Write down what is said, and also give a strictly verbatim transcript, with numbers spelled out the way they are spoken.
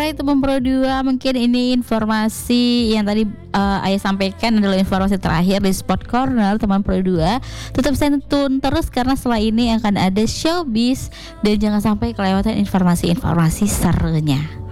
Alright teman Pro dua, mungkin ini informasi yang tadi uh, Ayah sampaikan adalah informasi terakhir di Sport Corner teman Pro dua. Tetap stay tune terus karena setelah ini akan ada showbiz dan jangan sampai kelewatan informasi-informasi serunya.